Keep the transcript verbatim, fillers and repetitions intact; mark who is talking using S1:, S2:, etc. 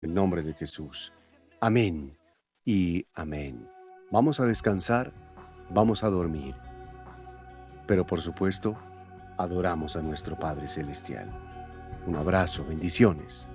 S1: En el nombre de Jesús. Amén y amén. Vamos a descansar, vamos a dormir, pero por supuesto, adoramos a nuestro Padre Celestial. Un abrazo, bendiciones.